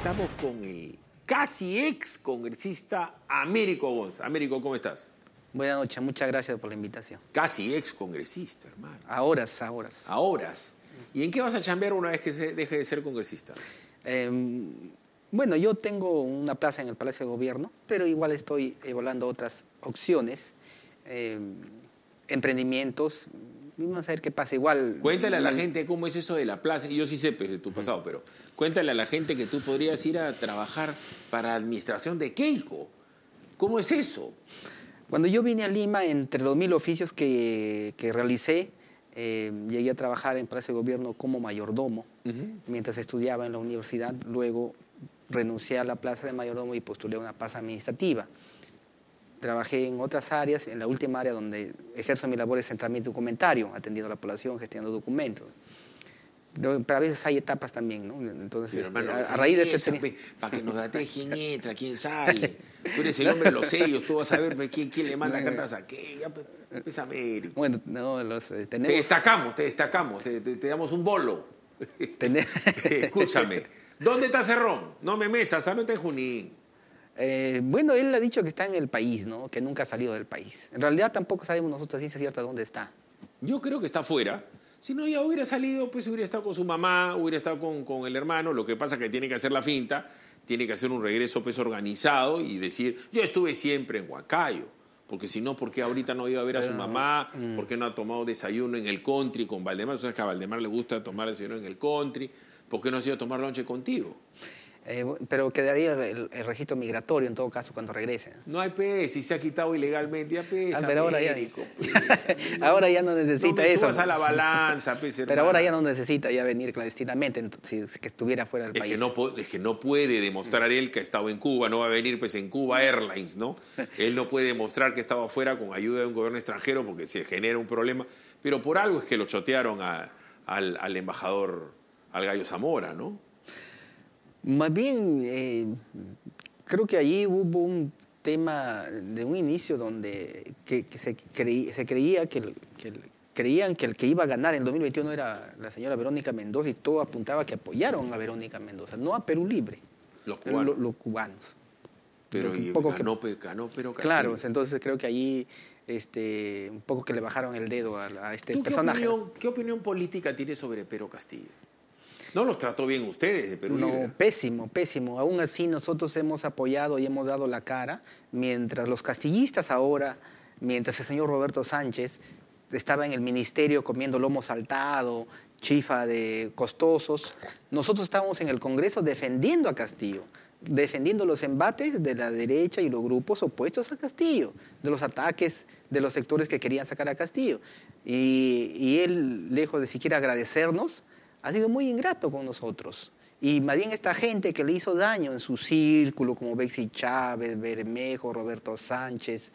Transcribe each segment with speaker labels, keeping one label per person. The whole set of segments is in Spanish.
Speaker 1: Estamos con el casi ex congresista Américo Gonza. Américo, ¿cómo estás?
Speaker 2: Buenas noches, muchas gracias por la invitación.
Speaker 1: Casi ex congresista, hermano.
Speaker 2: A horas.
Speaker 1: A horas. ¿Y en qué vas a chambear una vez que se deje de ser congresista?
Speaker 2: Bueno, yo tengo una plaza en el Palacio de Gobierno, pero igual estoy evaluando otras opciones, emprendimientos. Vamos a ver qué pasa. Igual.
Speaker 1: Cuéntale a la gente cómo es eso de la plaza. Yo sí sé pues, de tu pasado, pero cuéntale a la gente que tú podrías ir a trabajar para la administración de Keiko. ¿Cómo es eso?
Speaker 2: Cuando yo vine a Lima, entre los 1000 oficios que realicé, llegué a trabajar en Palacio de Gobierno como mayordomo, mientras estudiaba en la universidad. Luego renuncié a la plaza de mayordomo y postulé a una plaza administrativa. Trabajé en otras áreas, en la última área donde ejerzo mi labor es centralmente documentario, atendiendo a la población, gestionando documentos. Pero a veces hay etapas también, ¿no? Entonces,
Speaker 1: pero, hermano,
Speaker 2: a raíz de este...
Speaker 1: para que nos date quién entra, quién sale. Tú eres el hombre de los sellos, tú vas a ver quién le manda cartas a qué. Ya, pues, Américo.
Speaker 2: Bueno, no, tenemos...
Speaker 1: Te destacamos, te damos un bolo. Escúchame, ¿dónde está Cerrón? No me mesas, no está en Junín.
Speaker 2: Bueno, él ha dicho que está en el país, ¿no? Que nunca ha salido del país. En realidad tampoco sabemos nosotros ciencia cierta dónde está.
Speaker 1: Yo creo que está afuera. Si no, ya hubiera salido, pues hubiera estado con su mamá, hubiera estado con el hermano. Lo que pasa es que tiene que hacer la finta, tiene que hacer un regreso pues organizado y decir, yo estuve siempre en Huancayo. Porque si no, ¿por qué ahorita no iba a ver a su mamá? ¿Por qué no ha tomado desayuno en el country con Valdemar? ¿Sabes que a Valdemar le gusta tomar desayuno en el country? ¿Por qué no has ido a tomar lonche contigo?
Speaker 2: Pero quedaría el registro migratorio en todo caso cuando regrese.
Speaker 1: No hay pez, si se ha quitado ilegalmente, ya pez,
Speaker 2: pero ahora
Speaker 1: Américo,
Speaker 2: ya, ahora ya no necesita
Speaker 1: no me
Speaker 2: eso.
Speaker 1: Subas a la balanza, pez,
Speaker 2: pero ahora ya no necesita ya venir clandestinamente si que estuviera fuera del país.
Speaker 1: Es que no puede demostrar él que ha estado en Cuba, no va a venir pues en Cuba Airlines, ¿no? Él no puede demostrar que estaba afuera con ayuda de un gobierno extranjero porque se genera un problema, pero por algo es que lo chotearon al embajador, al Gallo Zamora, ¿no?
Speaker 2: Más bien, creo que allí hubo un tema de un inicio donde se creía creían que el que iba a ganar en 2021 era la señora Verónica Mendoza y todo apuntaba que apoyaron a Verónica Mendoza, no a Perú Libre.
Speaker 1: Los cubanos.
Speaker 2: Los cubanos.
Speaker 1: Pero ganó pero Castillo.
Speaker 2: Claro, entonces creo que allí un poco que le bajaron el dedo a este personaje.
Speaker 1: ¿Qué opinión política tiene sobre Pero Castillo? No los trató bien ustedes de Perú Libre.
Speaker 2: No, pésimo. Aún así nosotros hemos apoyado y hemos dado la cara, mientras los castillistas ahora, mientras el señor Roberto Sánchez estaba en el ministerio comiendo lomo saltado, chifa de costosos, nosotros estábamos en el Congreso defendiendo a Castillo, defendiendo los embates de la derecha y los grupos opuestos a Castillo, de los ataques de los sectores que querían sacar a Castillo. Y él, lejos de siquiera agradecernos, ha sido muy ingrato con nosotros. Y más bien esta gente que le hizo daño en su círculo, como Bexy Chávez, Bermejo, Roberto Sánchez,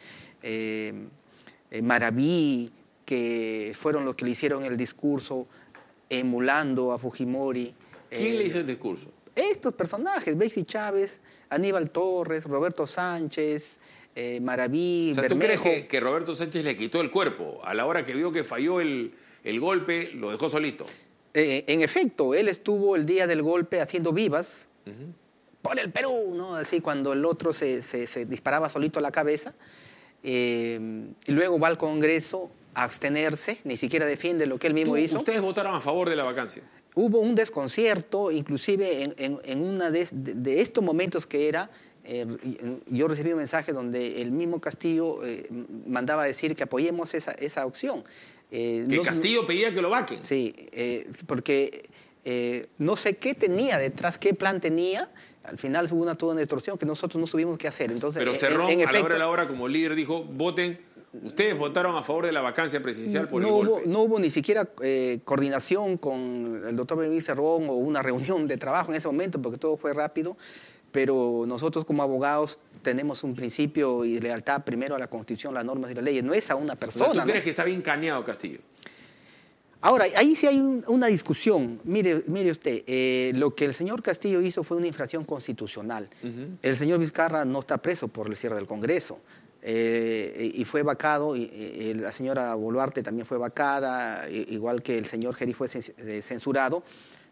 Speaker 2: Maraví, que fueron los que le hicieron el discurso emulando a Fujimori.
Speaker 1: ¿Quién le hizo el discurso?
Speaker 2: Estos personajes, Bexy Chávez, Aníbal Torres, Roberto Sánchez, Maraví,
Speaker 1: o sea,
Speaker 2: Bermejo.
Speaker 1: ¿tú crees que Roberto Sánchez le quitó el cuerpo? A la hora que vio que falló el golpe, lo dejó solito.
Speaker 2: En efecto, él estuvo el día del golpe haciendo vivas por el Perú, ¿no? Así cuando el otro se disparaba solito a la cabeza, y luego va al Congreso a abstenerse, ni siquiera defiende lo que él mismo hizo.
Speaker 1: ¿Ustedes votaron a favor de la vacancia?
Speaker 2: Hubo un desconcierto, inclusive en una de estos momentos que era, yo recibí un mensaje donde el mismo Castillo mandaba decir que apoyemos esa opción.
Speaker 1: Que Castillo pedía que lo vaquen.
Speaker 2: Sí, porque no sé qué tenía detrás, qué plan tenía. Al final hubo toda una distorsión que nosotros no supimos qué hacer. Entonces,
Speaker 1: pero Cerrón, a la hora, como líder, dijo, voten. ¿Ustedes votaron a favor de la vacancia presidencial por el golpe?
Speaker 2: No hubo ni siquiera coordinación con el doctor Benítez Cerrón o una reunión de trabajo en ese momento, porque todo fue rápido. Pero nosotros como abogados tenemos un principio y lealtad primero a la Constitución, las normas y las leyes. No es a una persona.
Speaker 1: ¿Tú crees que está bien caneado Castillo?
Speaker 2: Ahora, ahí sí hay una discusión. Mire usted, lo que el señor Castillo hizo fue una infracción constitucional. El señor Vizcarra no está preso por el cierre del Congreso. Y fue vacado, y la señora Boluarte también fue vacada, igual que el señor Geri fue censurado,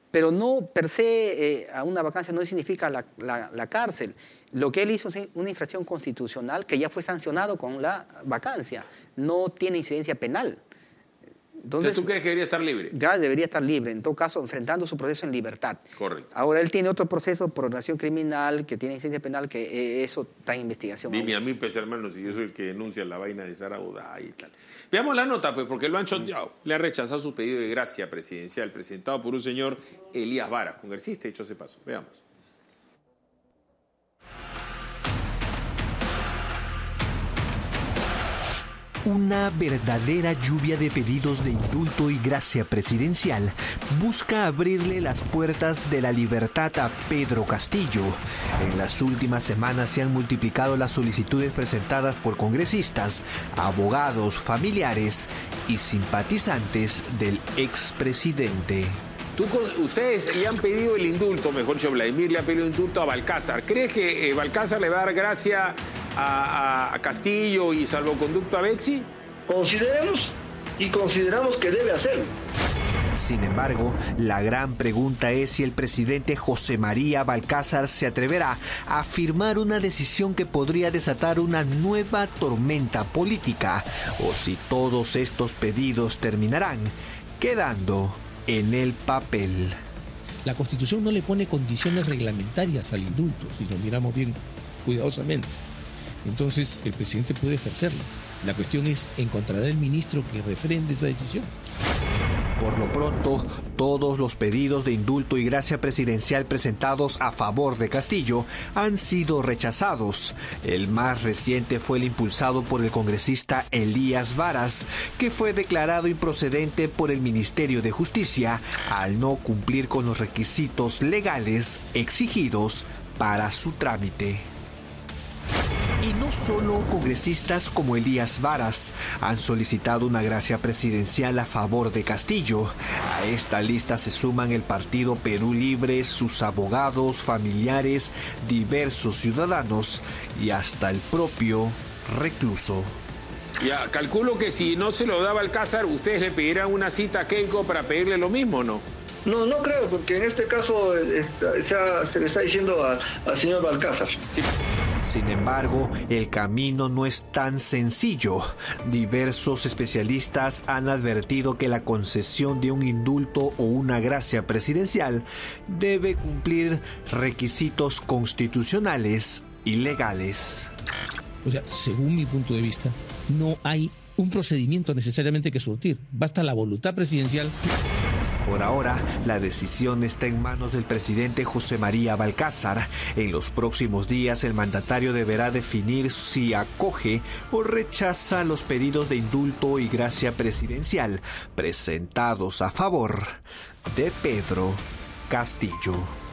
Speaker 2: pero no per se a una vacancia no significa la cárcel. Lo que él hizo es una infracción constitucional que ya fue sancionado con la vacancia, no tiene incidencia penal.
Speaker 1: Entonces, ¿tú crees que debería estar libre?
Speaker 2: Ya debería estar libre, en todo caso, enfrentando su proceso en libertad.
Speaker 1: Correcto.
Speaker 2: Ahora, él tiene otro proceso por organización criminal que tiene incidencia penal, que eso está en investigación.
Speaker 1: Dime a mí, pues, hermano, si yo soy el que denuncia la vaina de Sara Uday y tal. Veamos la nota, pues, porque lo han choteado. Le ha rechazado su pedido de gracia presidencial presentado por un señor Elías Varas, congresista, hecho ese paso. Veamos.
Speaker 3: Una verdadera lluvia de pedidos de indulto y gracia presidencial busca abrirle las puertas de la libertad a Pedro Castillo. En las últimas semanas se han multiplicado las solicitudes presentadas por congresistas, abogados, familiares y simpatizantes del expresidente.
Speaker 1: Ustedes le han pedido el indulto, mejor dicho, Vladimir le ha pedido el indulto a Balcázar. ¿Crees que Balcázar le va a dar gracia a Castillo y salvoconducto a Betsy?
Speaker 4: Consideramos que debe hacerlo.
Speaker 3: Sin embargo, la gran pregunta es si el presidente José María Balcázar se atreverá a firmar una decisión que podría desatar una nueva tormenta política, o si todos estos pedidos terminarán quedando en el papel.
Speaker 5: La Constitución no le pone condiciones reglamentarias al indulto, si lo miramos bien cuidadosamente. Entonces, el presidente puede ejercerlo. La cuestión es, ¿encontrará el ministro que refrende esa decisión?
Speaker 3: Por lo pronto, todos los pedidos de indulto y gracia presidencial presentados a favor de Castillo han sido rechazados. El más reciente fue el impulsado por el congresista Elías Varas, que fue declarado improcedente por el Ministerio de Justicia al no cumplir con los requisitos legales exigidos para su trámite. Y no solo congresistas como Elías Varas han solicitado una gracia presidencial a favor de Castillo. A esta lista se suman el Partido Perú Libre, sus abogados, familiares, diversos ciudadanos y hasta el propio recluso.
Speaker 1: Ya, calculo que si no se lo daba Balcázar, ustedes le pedirán una cita a Keiko para pedirle lo mismo, ¿no?
Speaker 4: No creo, porque en este caso se le está diciendo al señor Balcázar.
Speaker 1: Sí.
Speaker 3: Sin embargo, el camino no es tan sencillo. Diversos especialistas han advertido que la concesión de un indulto o una gracia presidencial debe cumplir requisitos constitucionales y legales.
Speaker 5: O sea, según mi punto de vista, no hay un procedimiento necesariamente que surtir. Basta la voluntad presidencial.
Speaker 3: Por ahora, la decisión está en manos del presidente José María Balcázar. En los próximos días, el mandatario deberá definir si acoge o rechaza los pedidos de indulto y gracia presidencial presentados a favor de Pedro Castillo.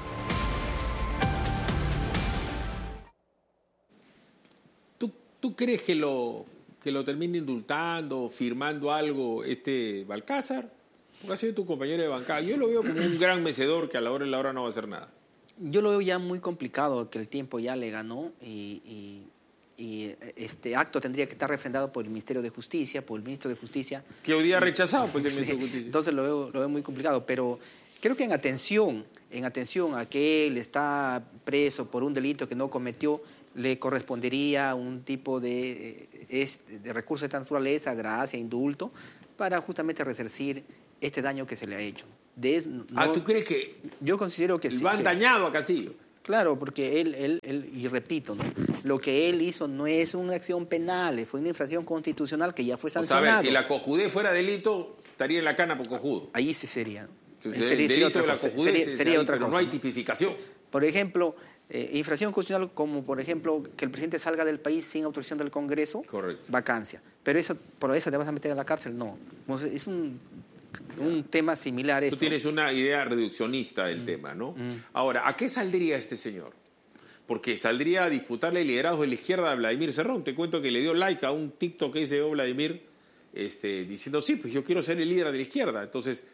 Speaker 1: ¿Tú crees que lo termine indultando, firmando algo Balcázar? Porque ha sido tu compañero de bancada. Yo lo veo como un gran mecedor que a la hora no va a hacer nada.
Speaker 2: Yo lo veo ya muy complicado, que el tiempo ya le ganó y este acto tendría que estar refrendado por el Ministerio de Justicia, por el Ministro de Justicia.
Speaker 1: Que hoy día ha rechazado pues, el Ministro de Justicia.
Speaker 2: Entonces lo veo muy complicado, pero creo que en atención a que él está preso por un delito que no cometió, le correspondería un tipo de recurso de esta naturaleza, gracia, indulto, para justamente resarcir este daño que se le ha hecho.
Speaker 1: ¿Tú crees que
Speaker 2: yo considero que
Speaker 1: lo han dañado a Castillo?
Speaker 2: Claro, porque él y repito, ¿no? Lo que él hizo no es una acción penal, fue una infracción constitucional que ya fue sancionada.
Speaker 1: O sea, a ver, si la cojudez fuera delito, estaría en la cana por cojudo.
Speaker 2: Ahí sí sería, ¿no?
Speaker 1: Entonces, el delito de la cojudez
Speaker 2: sería otra
Speaker 1: pero
Speaker 2: cosa.
Speaker 1: No hay tipificación.
Speaker 2: Por ejemplo, infracción constitucional como, por ejemplo, que el presidente salga del país sin autorización del Congreso. Correcto. Vacancia. Pero por eso te vas a meter a la cárcel, no. Es un tema similar a esto.
Speaker 1: Tú tienes una idea reduccionista del tema, ¿no? Ahora, ¿a qué saldría este señor? Porque saldría a disputarle el liderazgo de la izquierda a Vladimir Cerrón. Te cuento que le dio like a un TikTok que hizo Vladimir diciendo, sí, pues yo quiero ser el líder de la izquierda. Entonces,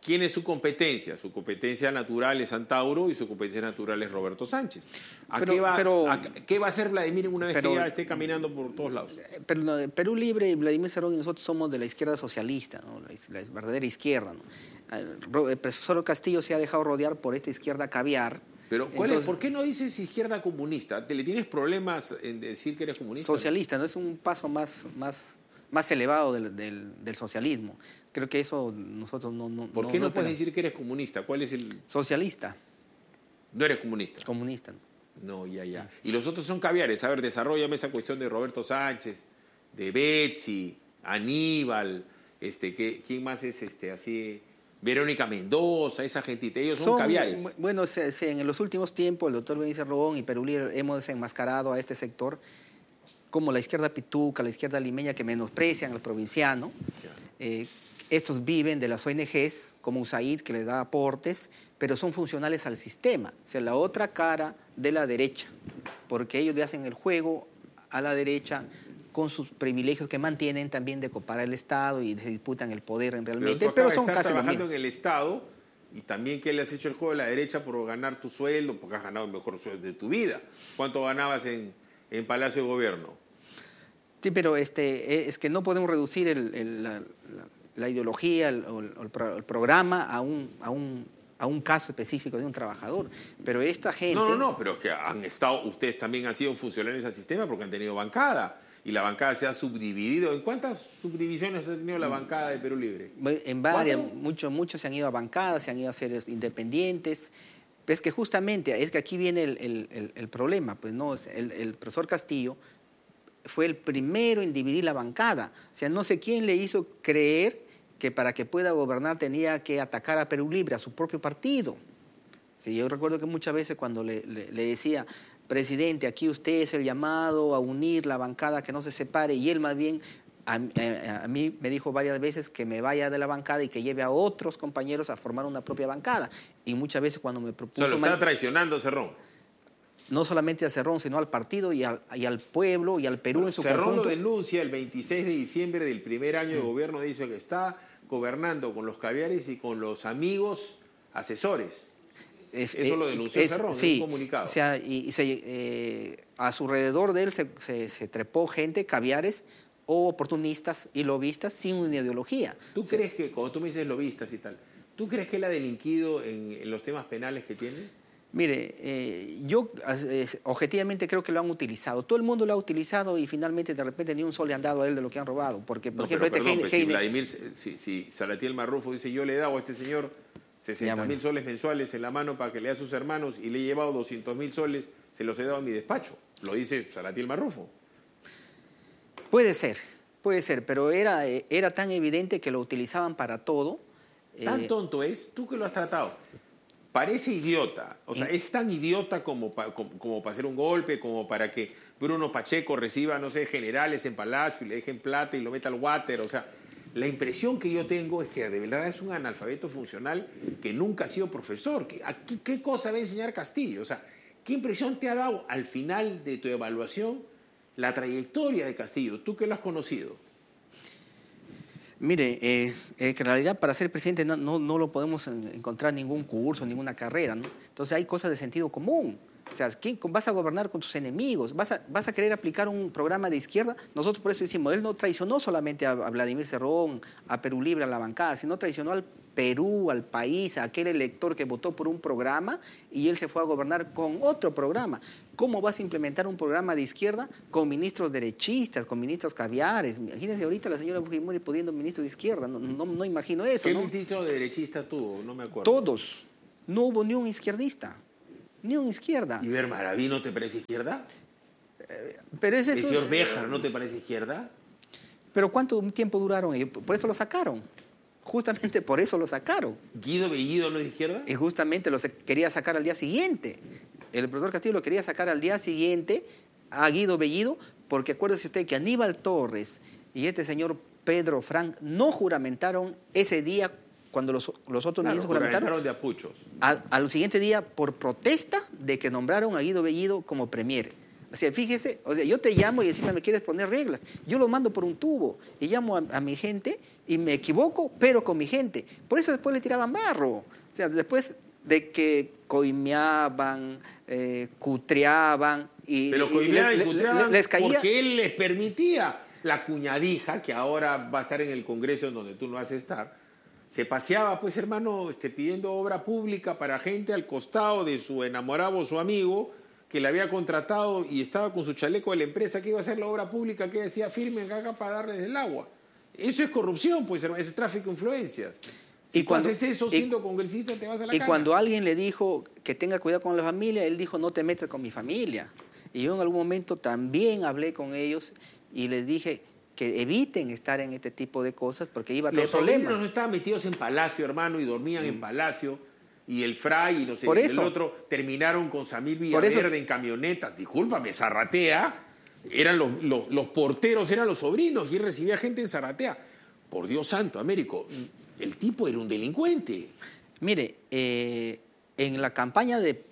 Speaker 1: ¿quién es su competencia? Su competencia natural es Antauro y su competencia natural es Roberto Sánchez. ¿Qué va a hacer Vladimir una vez que ya esté caminando por todos lados?
Speaker 2: Pero no, Perú Libre y Vladimir Cerrón y nosotros somos de la izquierda socialista, ¿no? La verdadera izquierda, ¿no? El profesor Castillo se ha dejado rodear por esta izquierda caviar.
Speaker 1: Pero ¿por qué no dices izquierda comunista? ¿Le tienes problemas en decir que eres comunista?
Speaker 2: Socialista, ¿no? Es un paso más elevado del socialismo. Creo que eso nosotros no...
Speaker 1: ¿Por qué no puedes decir que eres comunista? ¿Cuál es el...?
Speaker 2: Socialista.
Speaker 1: ¿No eres comunista?
Speaker 2: Comunista.
Speaker 1: No, ya. Y los otros son caviares. A ver, desarróllame esa cuestión de Roberto Sánchez, de Betsy, Aníbal, ¿quién más es así? Verónica Mendoza, esa gentita, ellos son caviares.
Speaker 2: Bueno, en los últimos tiempos el doctor Benicio Robón y Perú Libre hemos desenmascarado a este sector como la izquierda pituca, la izquierda limeña que menosprecian al provinciano. Estos viven de las ONGs, como USAID, que les da aportes, pero son funcionales al sistema. O sea, la otra cara de la derecha, porque ellos le hacen el juego a la derecha con sus privilegios que mantienen también de copar el Estado y se disputan el poder realmente, pero son casi lo mismo.
Speaker 1: Trabajando en el Estado y también que le has hecho el juego a la derecha por ganar tu sueldo, porque has ganado el mejor sueldo de tu vida. ¿Cuánto ganabas en Palacio de Gobierno?
Speaker 2: Sí, pero es que no podemos reducir la ideología, el programa a un caso específico de un trabajador. Pero esta gente...
Speaker 1: No, pero es que ustedes también han sido funcionarios al sistema porque han tenido bancada. Y la bancada se ha subdividido. ¿En cuántas subdivisiones ha tenido la bancada de Perú Libre?
Speaker 2: En varias, muchos se han ido a bancadas, se han ido a ser independientes. Es que justamente, es que aquí viene el problema. Pues no, el profesor Castillo fue el primero en dividir la bancada. O sea, no sé quién le hizo creer que para que pueda gobernar tenía que atacar a Perú Libre, a su propio partido. Sí, yo recuerdo que muchas veces cuando le decía, presidente, aquí usted es el llamado a unir la bancada, que no se separe, y él más bien a mí me dijo varias veces que me vaya de la bancada y que lleve a otros compañeros a formar una propia bancada. Y muchas veces cuando me propuso...
Speaker 1: O sea, lo está traicionando Cerrón.
Speaker 2: No solamente a Cerrón, sino al partido y al pueblo y al Perú en su conjunto.
Speaker 1: Cerrón lo denuncia el 26 de diciembre del primer año de gobierno, dice que está gobernando con los caviares y con los amigos asesores. Eso lo denunció Cerrón,
Speaker 2: sí,
Speaker 1: en un comunicado.
Speaker 2: O sea, a su alrededor de él se trepó gente, caviares o oportunistas y lobistas sin una ideología.
Speaker 1: ¿Tú crees que, cuando tú me dices lobistas y tal, ¿tú crees que él ha delinquido en los temas penales que tiene?
Speaker 2: Mire, yo objetivamente creo que lo han utilizado. Todo el mundo lo ha utilizado y finalmente de repente ni un sol le han dado a él de lo que han robado. Porque, por ejemplo,
Speaker 1: si Salatiel Marrufo dice, yo le he dado a este señor 60.000 soles mensuales en la mano para que le dé a sus hermanos y le he llevado 200.000 soles, se los he dado a mi despacho. Lo dice Salatiel Marrufo.
Speaker 2: Puede ser, pero era tan evidente que lo utilizaban para todo.
Speaker 1: ¿Tan tonto es? ¿Tú que lo has tratado? Parece idiota, o sea, es tan idiota como para hacer un golpe, como para que Bruno Pacheco reciba, no sé, generales en Palacio y le dejen plata y lo meta al water. O sea, la impresión que yo tengo es que de verdad es un analfabeto funcional que nunca ha sido profesor. ¿Qué cosa va a enseñar Castillo? O sea, ¿qué impresión te ha dado al final de tu evaluación la trayectoria de Castillo? ¿Tú que lo has conocido?
Speaker 2: Mire, que en realidad para ser presidente no lo podemos encontrar ningún curso, ninguna carrera, ¿no? Entonces hay cosas de sentido común. O sea, vas a gobernar con tus enemigos, vas a querer aplicar un programa de izquierda. Nosotros por eso decimos, él no traicionó solamente a Vladimir Cerrón, a Perú Libre, a la bancada, sino traicionó al Perú, al país, a aquel elector que votó por un programa y él se fue a gobernar con otro programa. ¿Cómo vas a implementar un programa de izquierda con ministros derechistas, con ministros caviares? Imagínense ahorita la señora Fujimori pudiendo ministro de izquierda, no imagino eso.
Speaker 1: ¿Qué ministro de derechista tuvo? No me acuerdo.
Speaker 2: Todos. No hubo ni un izquierdista. Ni una izquierda.
Speaker 1: ¿Y Ver Maraví no te parece izquierda?
Speaker 2: Pero
Speaker 1: ¿El señor Béjar no te parece izquierda?
Speaker 2: ¿Pero cuánto tiempo duraron ellos? Por eso lo sacaron. Justamente por eso lo sacaron.
Speaker 1: ¿Guido Bellido no es izquierda?
Speaker 2: Y justamente lo quería sacar al día siguiente. El profesor Castillo lo quería sacar al día siguiente a Guido Bellido, porque acuérdese usted que Aníbal Torres y este señor Pedro Frank no juramentaron ese día cuando los otros ministros juramentaron
Speaker 1: de apuchos.
Speaker 2: Al siguiente día por protesta de que nombraron a Guido Bellido como premier. O sea, fíjese, o sea, yo te llamo y encima me quieres poner reglas. Yo lo mando por un tubo y llamo a mi gente y me equivoco, pero con mi gente. Por eso después le tiraban barro. O sea, después de que coimeaban, cutreaban y
Speaker 1: pero coimeaban y cutreaban
Speaker 2: les caía,
Speaker 1: porque él les permitía. La cuñadija, que ahora va a estar en el Congreso en donde tú no vas a estar, se paseaba, pues, hermano, pidiendo obra pública para gente al costado de su enamorado o su amigo que le había contratado y estaba con su chaleco de la empresa que iba a hacer la obra pública, que decía, firmen acá para darles el agua. Eso es corrupción, pues, hermano, eso es tráfico de influencias. Si tú haces eso siendo congresista, te vas a la cana.
Speaker 2: Y cuando alguien le dijo que tenga cuidado con la familia, él dijo, no te metas con mi familia. Y yo en algún momento también hablé con ellos y les dije que eviten estar en este tipo de cosas porque iba a tener problemas.
Speaker 1: Los sobrinos no estaban metidos en Palacio, hermano, y dormían en Palacio. Y el Fray y no sé, el otro terminaron con Samir Villaverde en camionetas. Discúlpame, Zarratea, eran los porteros, eran los sobrinos, y él recibía gente en Zarratea. Por Dios santo, Américo, el tipo era un delincuente.
Speaker 2: Mire, en la campaña del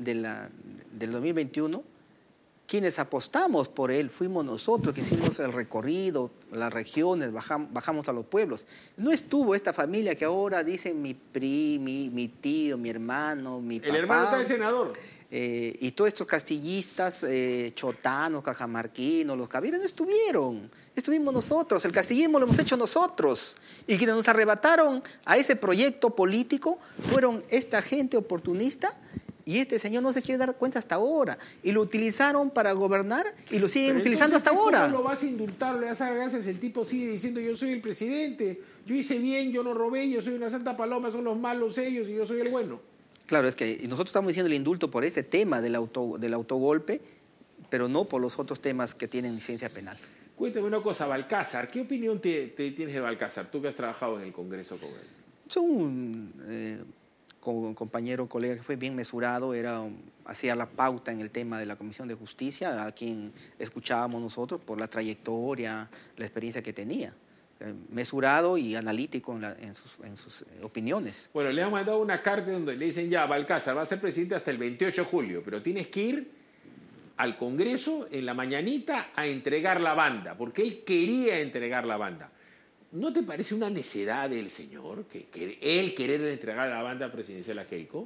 Speaker 2: 2021, quienes apostamos por él fuimos nosotros, que hicimos el recorrido, las regiones, bajamos a los pueblos. No estuvo esta familia que ahora dicen mi tío, mi hermano, mi papá.
Speaker 1: El hermano está de senador.
Speaker 2: Y todos estos castillistas, chotanos, cajamarquinos, los caviles, no estuvieron. Estuvimos nosotros, el castillismo lo hemos hecho nosotros. Y quienes nos arrebataron a ese proyecto político fueron esta gente oportunista. Y este señor no se quiere dar cuenta hasta ahora. Y lo utilizaron para gobernar y lo siguen utilizando hasta ahora.
Speaker 1: ¿Cómo lo vas a indultar? Le vas a dar gracias. El tipo sigue diciendo, yo soy el presidente, yo hice bien, yo no robé, yo soy una santa paloma, son los malos ellos y yo soy el bueno.
Speaker 2: Claro, es que nosotros estamos diciendo el indulto por este tema del autogolpe, pero no por los otros temas que tienen licencia penal.
Speaker 1: Cuéntame una cosa, Balcázar, ¿qué opinión tienes de Balcázar? Tú que has trabajado en el Congreso con él.
Speaker 2: Soy un compañero, colega que fue bien mesurado, hacía la pauta en el tema de la Comisión de Justicia, a quien escuchábamos nosotros por la trayectoria, la experiencia que tenía. Mesurado y analítico en sus opiniones.
Speaker 1: Bueno, le han mandado una carta donde le dicen ya, Balcázar va a ser presidente hasta el 28 de julio, pero tienes que ir al Congreso en la mañanita a entregar la banda, porque él quería entregar la banda. ¿No te parece una necedad del señor que él querer entregar la banda presidencial a Keiko?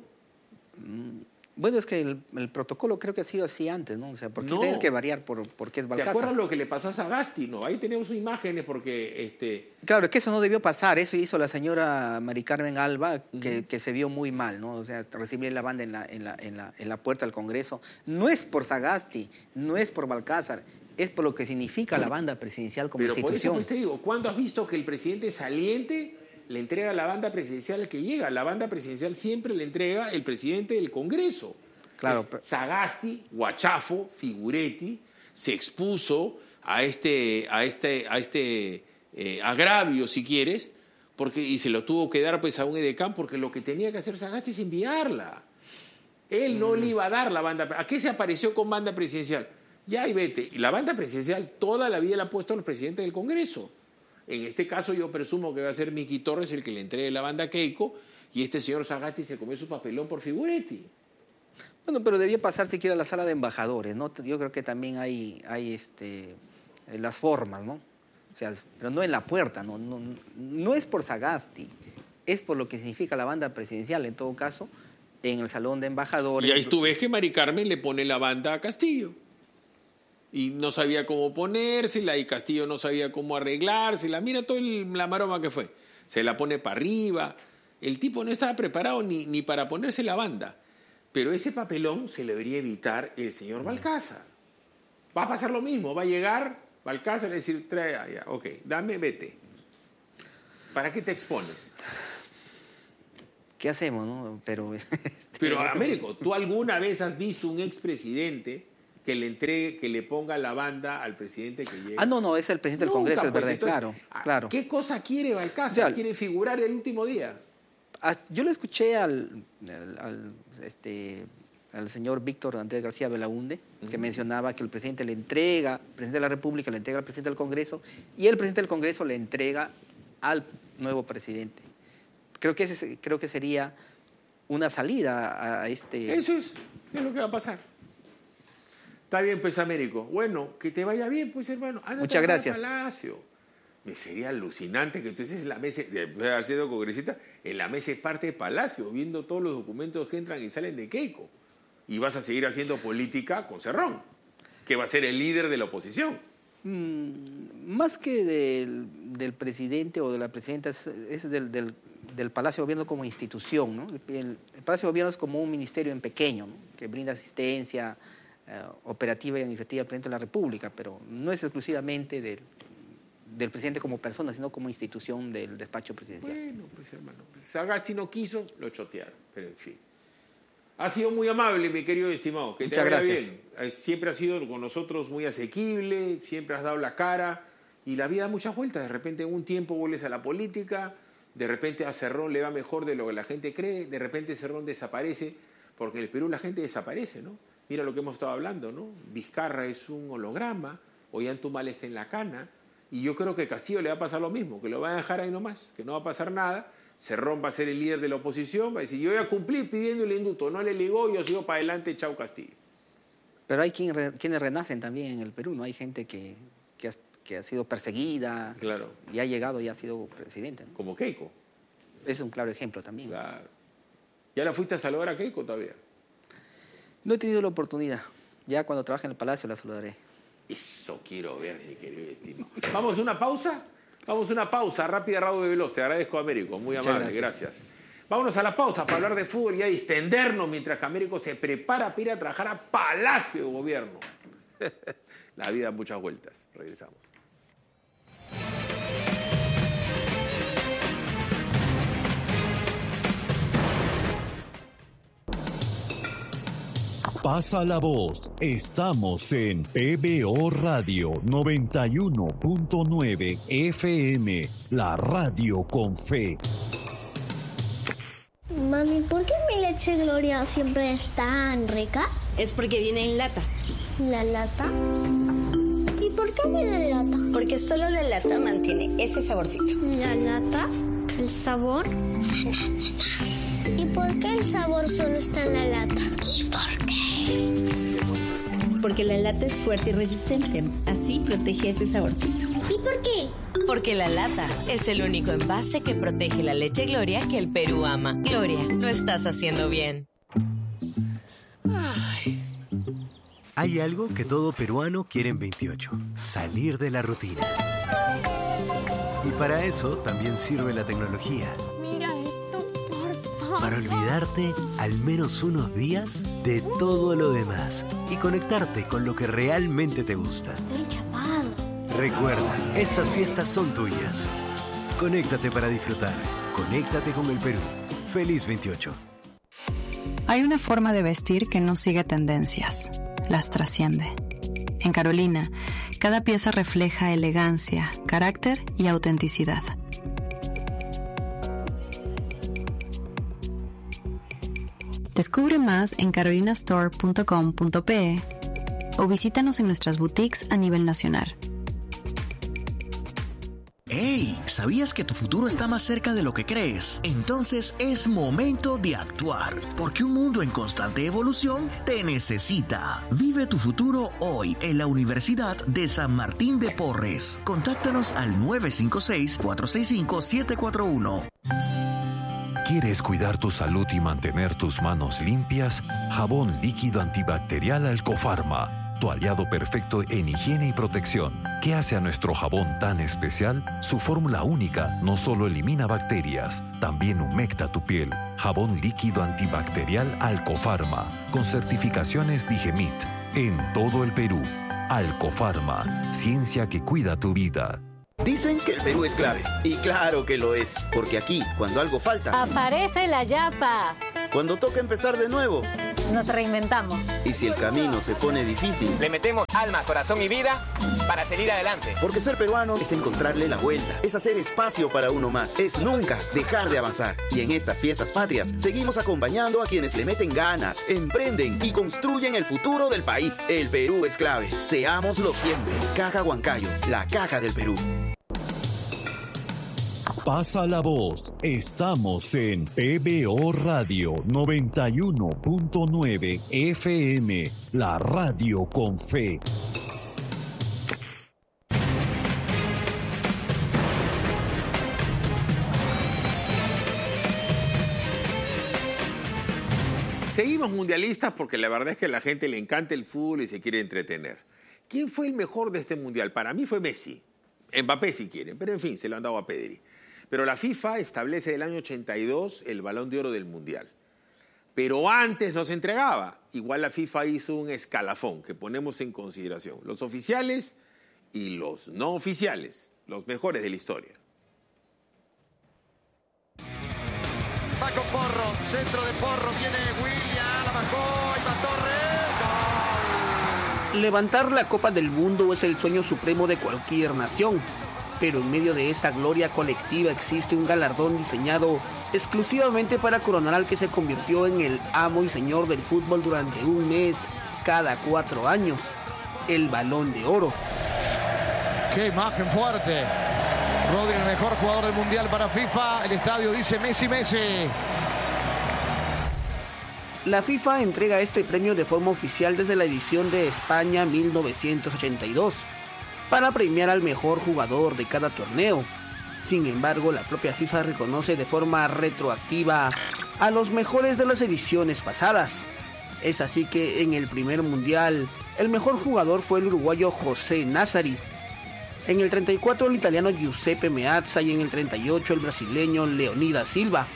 Speaker 2: Bueno, es que el protocolo creo que ha sido así antes, ¿no? O sea, ¿por qué tienes que variar por qué es Balcázar?
Speaker 1: ¿Te acuerdas lo que le pasó a Sagasti? No, ahí tenemos imágenes porque...
Speaker 2: Claro, es que eso no debió pasar. Eso hizo la señora Mari Carmen Alba, que se vio muy mal, ¿no? O sea, recibir la banda en la puerta del Congreso. No es por Sagasti, no es por Balcázar, es por lo que significa la banda presidencial como institución.
Speaker 1: Pero por eso pues te digo, ¿cuándo has visto que el presidente saliente le entrega la banda presidencial al que llega? La banda presidencial siempre le entrega el presidente del Congreso.
Speaker 2: Claro.
Speaker 1: Sagasti, Guachafo, Figuretti se expuso a este agravio, si quieres, y se lo tuvo que dar pues a un edecán, porque lo que tenía que hacer Sagasti es enviarla. Él no le iba a dar la banda. ¿A qué se apareció con banda presidencial? Ya, y vete. Y la banda presidencial toda la vida la ha puesto a los presidentes del Congreso. En este caso yo presumo que va a ser Miki Torres el que le entregue la banda a Keiko, y este señor Sagasti se comió su papelón por Figuretti.
Speaker 2: Bueno, pero debió pasar siquiera a la sala de embajadores, ¿no? Yo creo que también hay las formas, ¿no? O sea, pero no en la puerta, no es por Sagasti, es por lo que significa la banda presidencial, en todo caso, en el salón de embajadores.
Speaker 1: Y ahí tú ves que Mari Carmen le pone la banda a Castillo. Y no sabía cómo ponérsela, y Castillo no sabía cómo arreglársela. Mira toda la maroma que fue. Se la pone para arriba. El tipo no estaba preparado ni para ponerse la banda. Pero ese papelón se le debería evitar el señor Balcázar. Va a pasar lo mismo. Va a llegar Balcázar y decir, trae allá, ok, dame, vete. ¿Para qué te expones?
Speaker 2: ¿Qué hacemos, no? Pero
Speaker 1: Américo, ¿tú alguna vez has visto un expresidente que le entregue, que le ponga la banda al presidente que llegue?
Speaker 2: No, es el presidente del Congreso, es verdad,
Speaker 1: entonces,
Speaker 2: claro.
Speaker 1: ¿Qué cosa quiere Balcázar? O sea, ¿quiere figurar el último día?
Speaker 2: Yo lo escuché al señor Víctor Andrés García Belaúnde, que mencionaba que el presidente el presidente de la República le entrega al presidente del Congreso, y el presidente del Congreso le entrega al nuevo presidente. Creo que sería una salida a este...
Speaker 1: Eso es lo que va a pasar. Está bien, pues, Américo. Bueno, que te vaya bien, pues, hermano. Anda
Speaker 2: Muchas gracias.
Speaker 1: Al Palacio. Me sería alucinante que tú estés en la mesa, después de haber sido congresista, en la mesa es parte de Palacio, viendo todos los documentos que entran y salen de Keiko. Y vas a seguir haciendo política con Cerrón, que va a ser el líder de la oposición.
Speaker 2: Más que del presidente o de la presidenta, es del Palacio de Gobierno como institución, ¿no? El Palacio de Gobierno es como un ministerio en pequeño, ¿no? Que brinda asistencia operativa y administrativa al presidente de la República, pero no es exclusivamente del presidente como persona, sino como institución del despacho presidencial.
Speaker 1: Bueno, pues, hermano, pues, Sagasti no quiso, lo chotearon, pero en fin. Ha sido muy amable, mi querido estimado. Que te vaya bien. Siempre has sido con nosotros muy asequible, siempre has dado la cara y la vida da muchas vueltas. De repente en un tiempo vuelves a la política, de repente a Cerrón le va mejor de lo que la gente cree, de repente Cerrón desaparece, porque en el Perú la gente desaparece, ¿no? Mira lo que hemos estado hablando, ¿no? Vizcarra es un holograma, Ollantaytamala está en la cana, y yo creo que a Castillo le va a pasar lo mismo, que lo van a dejar ahí nomás, que no va a pasar nada. Cerrón va a ser el líder de la oposición, va a decir, yo ya cumplí pidiendo el indulto, no le ligó, yo sigo para adelante, chau Castillo.
Speaker 2: Pero hay quienes renacen también en el Perú, ¿no? Hay gente que ha sido perseguida,
Speaker 1: claro,
Speaker 2: y ha llegado y ha sido presidente, ¿no?
Speaker 1: Como Keiko.
Speaker 2: Es un claro ejemplo también.
Speaker 1: Claro. ¿Ya la fuiste a saludar a Keiko todavía?
Speaker 2: No he tenido la oportunidad. Ya cuando trabaje en el Palacio la saludaré.
Speaker 1: Eso quiero ver, mi querido estimado. ¿Vamos a una pausa? Vamos a una pausa rápida, rápido y veloz. Te agradezco, Américo. Muy amable, gracias. Vámonos a la pausa para hablar de fútbol y a distendernos mientras que Américo se prepara para ir a trabajar a Palacio de Gobierno. La vida da muchas vueltas. Regresamos.
Speaker 6: Pasa la voz. Estamos en PBO Radio 91.9 FM, la radio con fe.
Speaker 7: Mami, ¿por qué mi leche Gloria siempre es tan rica?
Speaker 8: Es porque viene en lata.
Speaker 7: ¿La lata? ¿Y por qué viene en lata?
Speaker 8: Porque solo la lata mantiene ese saborcito.
Speaker 7: ¿La lata? ¿El sabor? ¿Y por qué el sabor solo está en la lata? ¿Y por qué?
Speaker 8: Porque la lata es fuerte y resistente. Así protege ese saborcito.
Speaker 7: ¿Y por qué?
Speaker 9: Porque la lata es el único envase que protege la leche Gloria que el Perú ama. Gloria, lo estás haciendo bien.
Speaker 10: Hay algo que todo peruano quiere en 28. Salir de la rutina. Y para eso también sirve la tecnología.
Speaker 7: Mira esto, por favor.
Speaker 10: Para olvidarte al menos unos días de todo lo demás y conectarte con lo que realmente te gusta.
Speaker 7: Estoy chapado.
Speaker 10: Recuerda, estas fiestas son tuyas. Conéctate para disfrutar. Conéctate con el Perú. Feliz 28.
Speaker 11: Hay una forma de vestir que no sigue tendencias. Las trasciende. En Carolina, cada pieza refleja elegancia, carácter y autenticidad. Descubre más en carolinastore.com.pe o visítanos en nuestras boutiques a nivel nacional.
Speaker 12: ¡Hey! ¿Sabías que tu futuro está más cerca de lo que crees? Entonces es momento de actuar, porque un mundo en constante evolución te necesita. Vive tu futuro hoy en la Universidad de San Martín de Porres. Contáctanos al 956-465-741.
Speaker 13: ¿Quieres cuidar tu salud y mantener tus manos limpias? Jabón líquido antibacterial Alcofarma. Tu aliado perfecto en higiene y protección. ¿Qué hace a nuestro jabón tan especial? Su fórmula única no solo elimina bacterias, también humecta tu piel. Jabón líquido antibacterial Alcofarma, con certificaciones Digemit, en todo el Perú. Alcofarma, ciencia que cuida tu vida.
Speaker 14: Dicen que el Perú es clave, y claro que lo es, porque aquí, cuando algo falta,
Speaker 15: aparece la yapa.
Speaker 14: Cuando toca empezar de nuevo,
Speaker 15: nos reinventamos.
Speaker 14: Y si el camino se pone difícil,
Speaker 16: le metemos alma, corazón y vida para salir adelante.
Speaker 14: Porque ser peruano es encontrarle la vuelta, es hacer espacio para uno más, es nunca dejar de avanzar. Y en estas fiestas patrias, seguimos acompañando a quienes le meten ganas, emprenden y construyen el futuro del país. El Perú es clave, seámoslo siempre. Caja Huancayo, la caja del Perú.
Speaker 6: Pasa la voz. Estamos en PBO Radio 91.9 FM, la radio con fe.
Speaker 1: Seguimos mundialistas porque la verdad es que a la gente le encanta el fútbol y se quiere entretener. ¿Quién fue el mejor de este mundial? Para mí fue Messi. Mbappé si quieren, pero en fin, se lo han dado a Pedri. Pero la FIFA establece el año 82 el Balón de Oro del mundial. Pero antes no se entregaba. Igual la FIFA hizo un escalafón que ponemos en consideración. Los oficiales y los no oficiales, los mejores de la historia.
Speaker 17: Va con Porro, centro de Porro, viene William, la bajó, Iván Torres, gol.
Speaker 2: Levantar la Copa del Mundo es el sueño supremo de cualquier nación, pero en medio de esa gloria colectiva existe un galardón diseñado exclusivamente para coronar al que se convirtió en el amo y señor del fútbol durante un mes cada 4 años, el Balón de Oro.
Speaker 17: ¡Qué imagen fuerte! Rodri, el mejor jugador del Mundial para FIFA. El estadio dice Messi, Messi.
Speaker 2: La FIFA entrega este premio de forma oficial desde la edición de España 1982 para premiar al mejor jugador de cada torneo. Sin embargo, la propia FIFA reconoce de forma retroactiva a los mejores de las ediciones pasadas. Es así que en el primer Mundial, el mejor jugador fue el uruguayo José Nazzari. En el 34 el italiano Giuseppe Meazza y en el 38 el brasileño Leonidas Silva.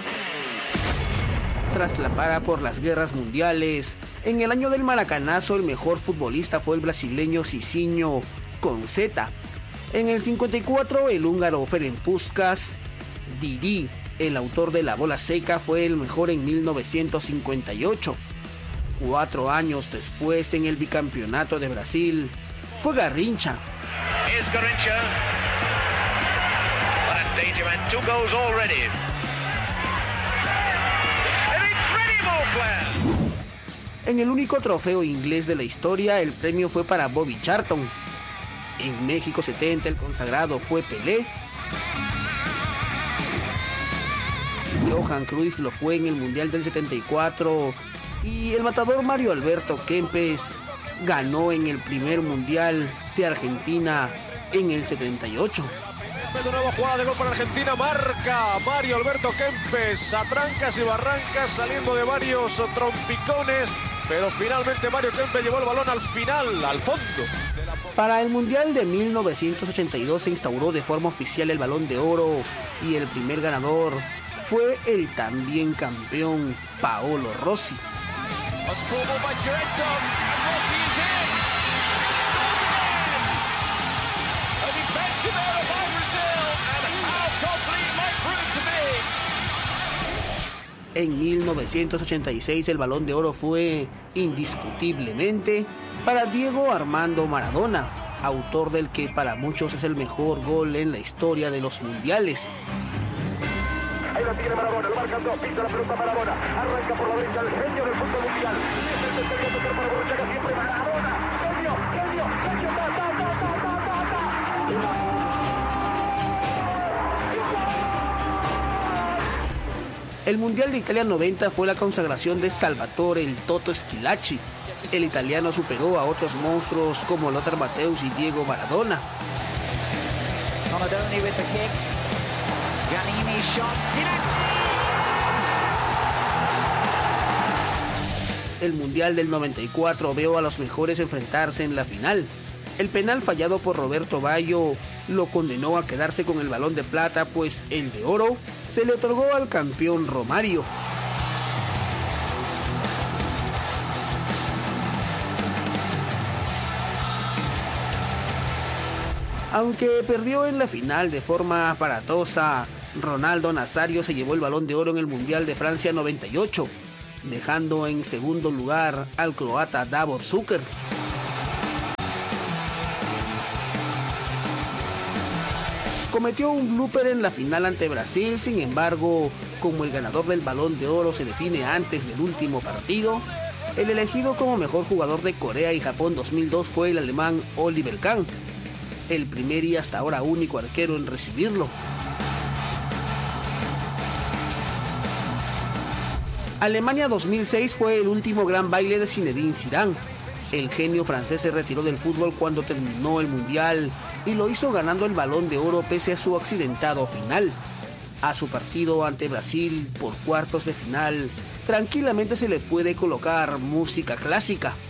Speaker 2: Tras la para por las guerras mundiales, en el año del maracanazo el mejor futbolista fue el brasileño Cicinho con Z. En el 54 el húngaro Ferenc Puskás. Didi, el autor de La Bola Seca, fue el mejor en 1958. 4 años después, en el bicampeonato de Brasil, fue Garrincha.
Speaker 18: Here's Garrincha. What a danger man. 2 goals already. An incredible player.
Speaker 2: En el único trofeo inglés de la historia, el premio fue para Bobby Charlton. En México 70 el consagrado fue Pelé. Johan Cruyff lo fue en el Mundial del 74 y el matador Mario Alberto Kempes ganó en el primer Mundial de Argentina en el 78.
Speaker 17: De nueva jugada de gol para Argentina, marca Mario Alberto Kempes a trancas y barrancas, saliendo de varios trompicones, pero finalmente Mario Kempes llevó el balón al final, al fondo.
Speaker 2: Para el Mundial de 1982 se instauró de forma oficial el Balón de Oro y el primer ganador fue el también campeón Paolo Rossi. En 1986 el Balón de Oro fue indiscutiblemente para Diego Armando Maradona, autor del que para muchos es el mejor gol en la historia de los mundiales.
Speaker 18: Ahí lo tiene Maradona, lo marcan 2, pisa la pelota Maradona, arranca por la derecha el genio del fútbol mundial. Es el tercero tocar para Borruchaga, siempre Maradona, genio,
Speaker 2: El Mundial de Italia 90 fue la consagración de Salvatore el Toto Schillaci. El italiano superó a otros monstruos como Lothar Matthäus y Diego Maradona.
Speaker 18: Donadoni with the kick. Giannini shot.
Speaker 2: El Mundial del 94 veo a los mejores enfrentarse en la final. El penal fallado por Roberto Baggio lo condenó a quedarse con el Balón de Plata, pues el de Oro se le otorgó al campeón Romario. Aunque perdió en la final de forma aparatosa, Ronaldo Nazario se llevó el Balón de Oro en el Mundial de Francia 98, dejando en segundo lugar al croata Davor Šuker. Cometió un blooper en la final ante Brasil, sin embargo, como el ganador del Balón de Oro se define antes del último partido, el elegido como mejor jugador de Corea y Japón 2002 fue el alemán Oliver Kahn, el primer y hasta ahora único arquero en recibirlo.
Speaker 19: Alemania 2006 fue el último gran baile de Zinedine Zidane. El genio francés se retiró del fútbol cuando terminó el Mundial y lo hizo ganando el Balón de Oro pese a su accidentado final. A su partido ante Brasil por cuartos de final, tranquilamente se le puede colocar música clásica.